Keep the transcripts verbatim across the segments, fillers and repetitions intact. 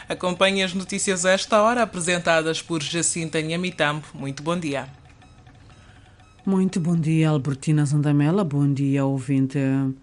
Acompanhe as notícias a esta hora, apresentadas por Jacinta Nhamitambo. Muito bom dia. Muito bom dia, Albertina Zandamela. Bom dia, ouvinte.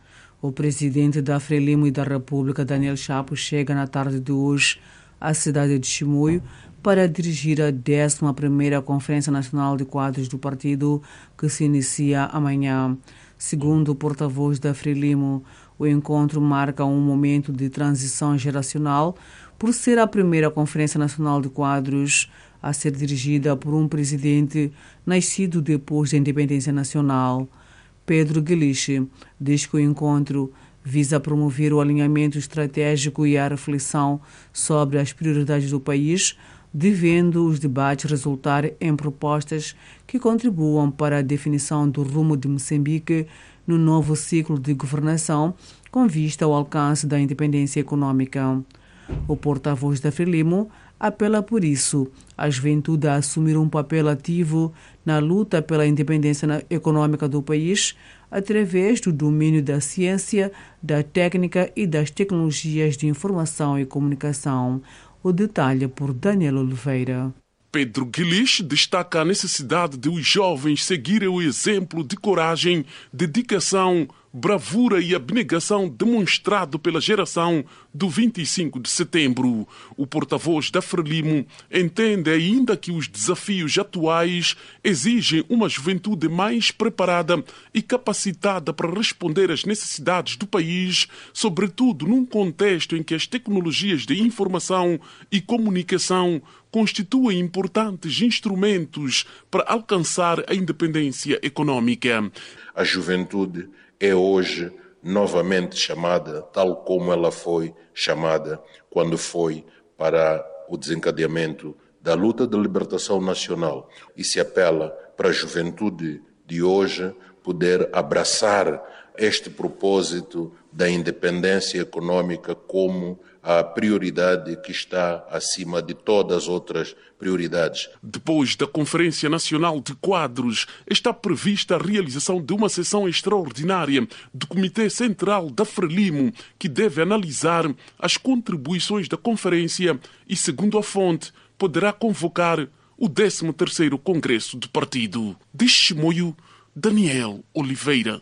O presidente da Frelimo e da República, Daniel Chapo, chega na tarde de hoje à cidade de Chimoio para dirigir a décima primeira Conferência Nacional de Quadros do partido, que se inicia amanhã. Segundo o porta-voz da Frelimo, o encontro marca um momento de transição geracional por ser a primeira Conferência Nacional de Quadros a ser dirigida por um presidente nascido depois da independência nacional. Pedro Gueliche diz que o encontro visa promover o alinhamento estratégico e a reflexão sobre as prioridades do país, devendo os debates resultar em propostas que contribuam para a definição do rumo de Moçambique no novo ciclo de governação, com vista ao alcance da independência econômica. O porta-voz da Frelimo apela por isso à juventude a assumir um papel ativo na luta pela independência econômica do país, através do domínio da ciência, da técnica e das tecnologias de informação e comunicação. O detalhe por Daniel Oliveira. Pedro Gueliche destaca a necessidade de os jovens seguirem o exemplo de coragem, dedicação, bravura e abnegação demonstrado pela geração do vinte e cinco de setembro. O porta-voz da Frelimo entende ainda que os desafios atuais exigem uma juventude mais preparada e capacitada para responder às necessidades do país, sobretudo num contexto em que as tecnologias de informação e comunicação constituem importantes instrumentos para alcançar a independência econômica. A juventude é hoje novamente chamada, tal como ela foi chamada quando foi para o desencadeamento da luta de libertação nacional, e se apela para a juventude de hoje poder abraçar este propósito da independência econômica como a prioridade que está acima de todas as outras prioridades. Depois da Conferência Nacional de Quadros, está prevista a realização de uma sessão extraordinária do Comitê Central da Frelimo, que deve analisar as contribuições da conferência e, segundo a fonte, poderá convocar o décimo terceiro Congresso do Partido. De Chimoio, Daniel Oliveira.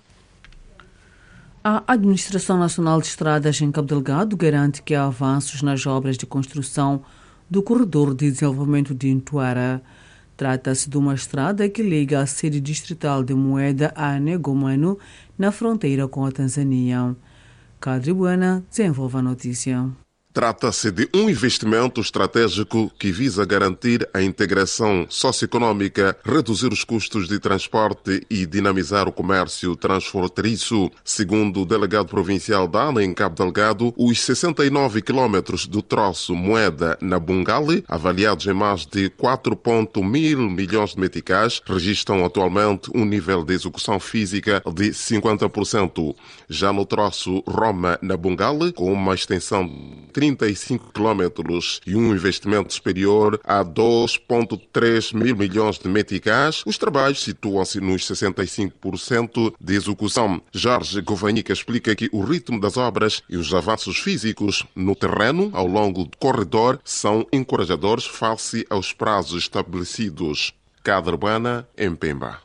A Administração Nacional de Estradas em Cabo Delgado garante que há avanços nas obras de construção do Corredor de Desenvolvimento de Intuara. Trata-se de uma estrada que liga a sede distrital de Moeda a Negomano, na fronteira com a Tanzânia. Cadre Buena desenvolve a notícia. Trata-se de um investimento estratégico que visa garantir a integração socioeconômica, reduzir os custos de transporte e dinamizar o comércio transfronteiriço. Segundo o delegado provincial da ANA em Cabo Delgado, os sessenta e nove quilómetros do troço Moeda-Nabungali, avaliados em mais de quatro vírgula mil milhões de meticais, registram atualmente um nível de execução física de cinquenta por cento. Já no troço Roma-Nabungali, com uma extensão de trinta e cinco quilómetros e um investimento superior a dois vírgula três mil milhões de meticais, os trabalhos situam-se nos sessenta e cinco por cento de execução. Jorge Govanhica explica que o ritmo das obras e os avanços físicos no terreno ao longo do corredor são encorajadores face aos prazos estabelecidos. Cadre Buena, em Pemba.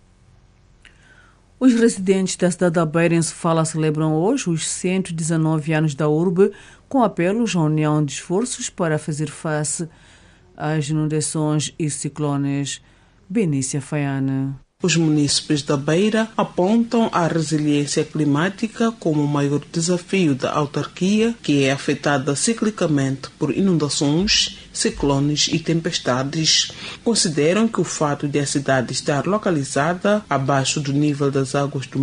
Os residentes da cidade da Beira em Sofala celebram hoje os cento e dezenove anos da urbe, com apelos à união de esforços para fazer face às inundações e ciclones. Benícia Faiana. Os munícipes da Beira apontam a resiliência climática como o maior desafio da autarquia, que é afetada ciclicamente por inundações, ciclones e tempestades. Consideram que o fato de a cidade estar localizada abaixo do nível das águas do